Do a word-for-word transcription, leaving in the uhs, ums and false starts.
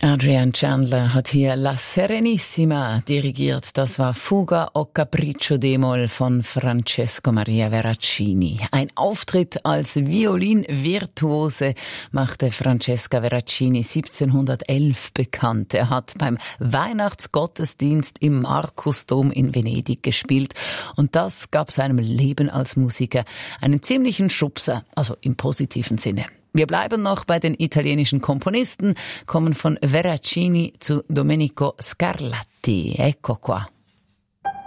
Adrian Chandler hat hier La Serenissima dirigiert. Das war Fuga o Capriccio d-Moll von Francesco Maria Veracini. Ein Auftritt als Violinvirtuose machte Francesca Veracini siebzehnhundertelf bekannt. Er hat beim Weihnachtsgottesdienst im Markusdom in Venedig gespielt. Und das gab seinem Leben als Musiker einen ziemlichen Schubser, also im positiven Sinne. Wir bleiben noch bei den italienischen Komponisten, kommen von Veracini zu Domenico Scarlatti. Ecco qua.